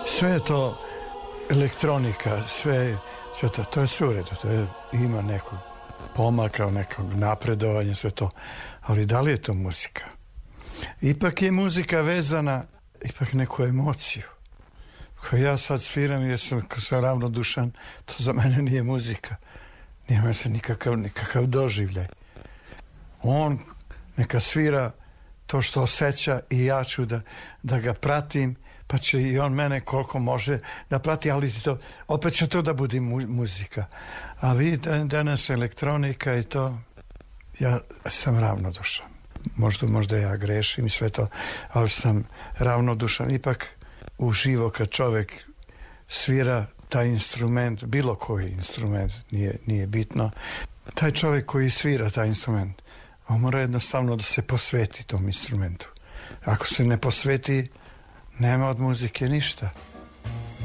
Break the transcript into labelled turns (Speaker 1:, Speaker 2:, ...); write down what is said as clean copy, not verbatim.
Speaker 1: Sve je to elektronika, sve to je sve u redu, ima nekog pomaka, nekog napredovanja, sve to, ali da li je to muzika? Ipak je muzika vezana ipak neku emociju. Ako ja sad sviram jer sam ravnodušan, to za mene nije muzika. Nije se nikakav doživljaj. On neka svira to što osjeća i ja ću da ga pratim, pa će i on mene koliko može da prati, ali opet će to da bude muzika. A vi danas elektronika i to, ja sam ravnodušan. Možda ja grešim i sve to, ali sam ravnodušan. Ipak uživo kad čovjek svira taj instrument, bilo koji instrument, nije bitno. Taj čovjek koji svira taj instrument, on mora jednostavno da se posveti tom instrumentu. Ako se ne posveti, nema od muzike ništa.